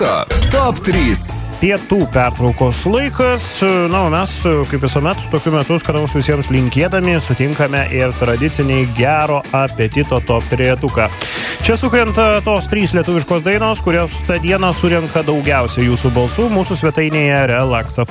Top 3. Pietų pertraukos laikas. Na, o mes, kaip visuomet, tokiu metu skanaus visiems linkėdami, sutinkame ir tradiciniai gero apetito top 3-tuką. Čia sukrenta tos 3 lietuviškos dainos, kurios tą dieną surenka daugiausiai jūsų balsų mūsų svetainėje Relaxa.